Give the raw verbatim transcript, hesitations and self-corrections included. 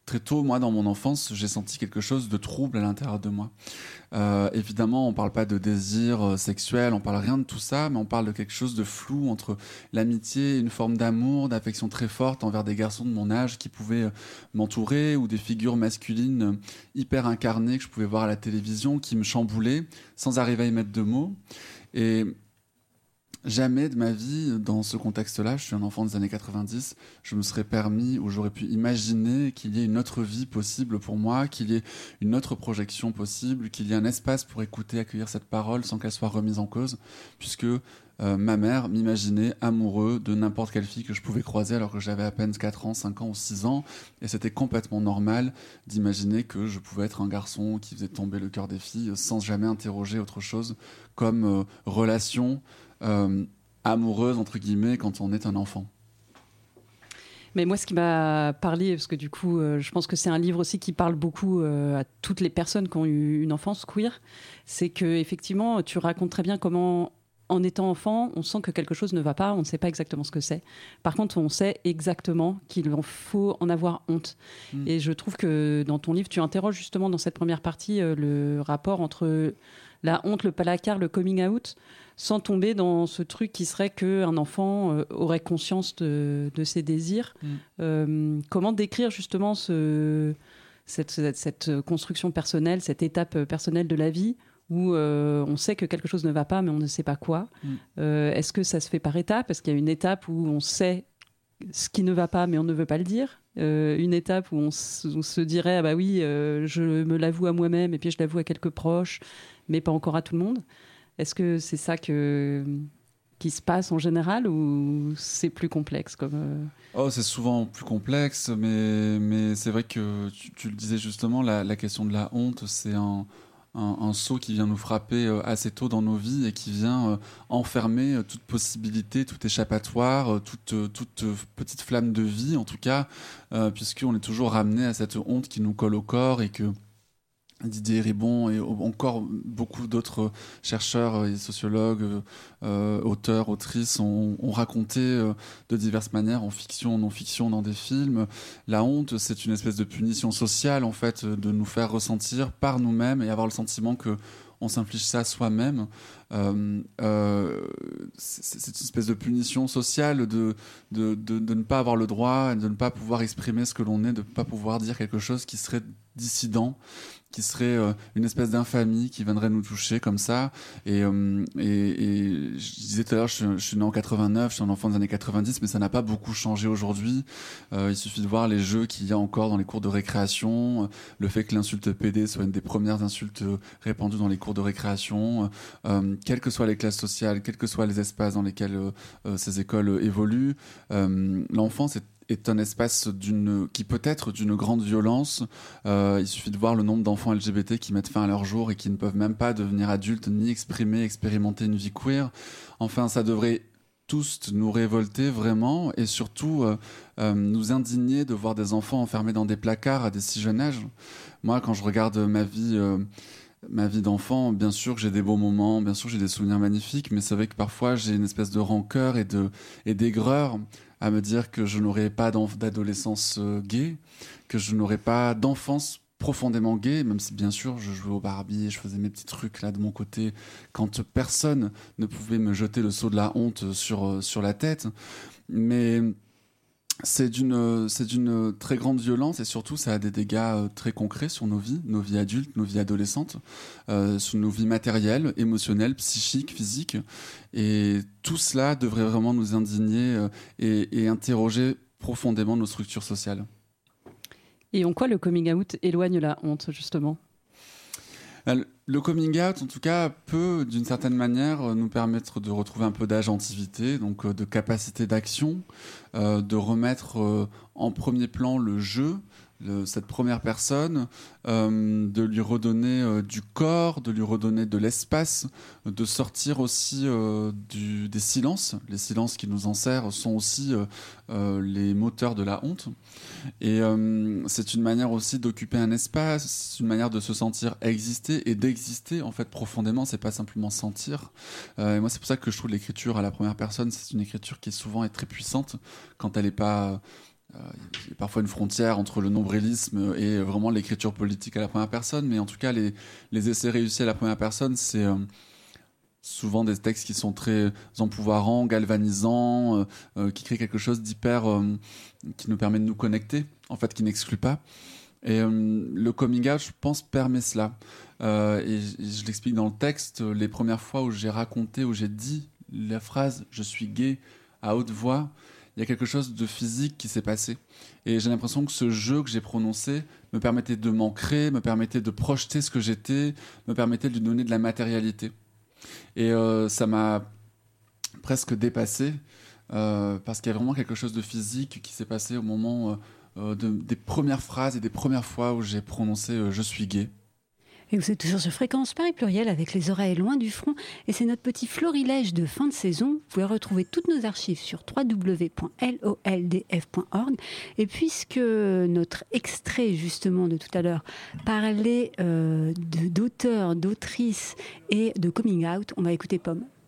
très tôt, moi, dans mon enfance, j'ai senti quelque chose de trouble à l'intérieur de moi. Euh, évidemment, on parle pas de désir euh, sexuel, on parle rien de tout ça, mais on parle de quelque chose de flou entre l'amitié et une forme d'amour, d'affection très forte envers des garçons de mon âge qui pouvaient euh, m'entourer, ou des figures masculines euh, hyper incarnées que je pouvais voir à la télévision, qui me chamboulaient sans arriver à y mettre de mots. Et jamais de ma vie, dans ce contexte-là, je suis un enfant des années quatre-vingt-dix, je me serais permis ou j'aurais pu imaginer qu'il y ait une autre vie possible pour moi, qu'il y ait une autre projection possible, qu'il y ait un espace pour écouter, accueillir cette parole sans qu'elle soit remise en cause, puisque euh, ma mère m'imaginait amoureux de n'importe quelle fille que je pouvais croiser alors que j'avais à peine quatre ans, cinq ans ou six ans, et c'était complètement normal d'imaginer que je pouvais être un garçon qui faisait tomber le cœur des filles sans jamais interroger autre chose comme euh, relation Euh, amoureuse entre guillemets quand on est un enfant. Mais moi, ce qui m'a parlé, parce que du coup, euh, je pense que c'est un livre aussi qui parle beaucoup euh, à toutes les personnes qui ont eu une enfance queer, c'est que effectivement, tu racontes très bien comment, en étant enfant, on sent que quelque chose ne va pas, on ne sait pas exactement ce que c'est. Par contre, on sait exactement qu'il en faut en avoir honte. Mmh. Et je trouve que dans ton livre, tu interroges justement dans cette première partie euh, le rapport entre la honte, le placard, le coming out, sans tomber dans ce truc qui serait qu'un enfant euh, aurait conscience de, de ses désirs. Mm. Euh, comment décrire justement ce, cette, cette, cette construction personnelle, cette étape personnelle de la vie où euh, on sait que quelque chose ne va pas, mais on ne sait pas quoi. Mm. Euh, est-ce que ça se fait par étapes ? Est-ce qu'il y a une étape où on sait ce qui ne va pas, mais on ne veut pas le dire ? Euh, une étape où on, s- on se dirait « Ah bah oui, euh, je me l'avoue à moi-même et puis je l'avoue à quelques proches, mais pas encore à tout le monde ». Est-ce que c'est ça que, qui se passe en général ou c'est plus complexe comme euh... Oh, c'est souvent plus complexe, mais, mais c'est vrai que tu, tu le disais justement, la, la question de la honte, c'est un, un, un sceau qui vient nous frapper assez tôt dans nos vies et qui vient enfermer toute possibilité, tout échappatoire, toute, toute petite flamme de vie en tout cas, euh, puisqu'on est toujours ramené à cette honte qui nous colle au corps et que Didier Ribon et encore beaucoup d'autres chercheurs et sociologues, euh, auteurs, autrices ont, ont raconté euh, de diverses manières, en fiction, en non-fiction, dans des films. La honte, c'est une espèce de punition sociale, en fait, de nous faire ressentir par nous-mêmes et avoir le sentiment que on s'inflige ça soi-même. Euh, euh, c'est, c'est une espèce de punition sociale de, de, de, de ne pas avoir le droit, de ne pas pouvoir exprimer ce que l'on est, de ne pas pouvoir dire quelque chose qui serait dissident, qui serait euh, une espèce d'infamie qui viendrait nous toucher comme ça. Et, euh, et, et je disais tout à l'heure, je suis, je suis né en quatre-vingt-neuf, je suis un enfant des années quatre-vingt-dix, mais ça n'a pas beaucoup changé aujourd'hui. Euh, il suffit de voir les jeux qu'il y a encore dans les cours de récréation, euh, le fait que l'insulte P D soit une des premières insultes répandues dans les cours de récréation, euh, quelles que soient les classes sociales, quels que soient les espaces dans lesquels euh, euh, ces écoles évoluent. Euh, l'enfance est est un espace d'une, qui peut être d'une grande violence. Euh, il suffit de voir le nombre d'enfants L G B T qui mettent fin à leur jour et qui ne peuvent même pas devenir adultes, ni exprimer, expérimenter une vie queer. Enfin, ça devrait tous nous révolter vraiment et surtout euh, euh, nous indigner de voir des enfants enfermés dans des placards à des si jeunes âges. Moi, quand je regarde ma vie... Euh, ma vie d'enfant, bien sûr que j'ai des beaux moments, bien sûr que j'ai des souvenirs magnifiques, mais c'est vrai que parfois j'ai une espèce de rancœur et, de, et d'aigreur à me dire que je n'aurais pas d'adolescence euh, gay, que je n'aurais pas d'enfance profondément gay, même si bien sûr je jouais au Barbie et je faisais mes petits trucs là de mon côté quand personne ne pouvait me jeter le seau de la honte sur, sur la tête. Mais... C'est d'une, c'est d'une très grande violence et surtout ça a des dégâts très concrets sur nos vies, nos vies adultes, nos vies adolescentes, euh, sur nos vies matérielles, émotionnelles, psychiques, physiques. Et tout cela devrait vraiment nous indigner euh, et, et interroger profondément nos structures sociales. Et en quoi le coming out éloigne la honte, justement ? Le coming out, en tout cas, peut, d'une certaine manière, nous permettre de retrouver un peu d'agentivité, donc de capacité d'action, euh, de remettre euh, en premier plan le jeu, le, cette première personne, euh, de lui redonner euh, du corps, de lui redonner de l'espace, de sortir aussi euh, du, des silences. Les silences qui nous enserrent sont aussi euh, euh, les moteurs de la honte. Et euh, c'est une manière aussi d'occuper un espace, c'est une manière de se sentir exister et d'exister en fait profondément, c'est pas simplement sentir. Euh, et moi c'est pour ça que je trouve l'écriture à la première personne, c'est une écriture qui est souvent est très puissante quand elle est pas y a parfois une frontière entre le nombrilisme et vraiment l'écriture politique à la première personne, mais en tout cas, les, les essais réussis à la première personne, c'est euh, souvent des textes qui sont très empouvoirants, galvanisants, euh, euh, qui créent quelque chose d'hyper... Euh, qui nous permet de nous connecter, en fait, qui n'exclut pas. Et euh, le coming out, je pense, permet cela. Euh, et je, je l'explique dans le texte, les premières fois où j'ai raconté, où j'ai dit la phrase « je suis gay » à haute voix, il y a quelque chose de physique qui s'est passé. Et j'ai l'impression que ce jeu que j'ai prononcé me permettait de m'ancrer, me permettait de projeter ce que j'étais, me permettait de lui donner de la matérialité. Et euh, ça m'a presque dépassé, euh, parce qu'il y a vraiment quelque chose de physique qui s'est passé au moment euh, de, des premières phrases et des premières fois où j'ai prononcé euh, « je suis gay ». Et vous êtes toujours sur Fréquence Paris Pluriel avec les oreilles loin du front. Et c'est notre petit florilège de fin de saison. Vous pouvez retrouver toutes nos archives sur w w w point loldf point org. Et puisque notre extrait justement de tout à l'heure parlait euh, de, d'auteurs, d'autrices et de coming out, on va écouter Pomme.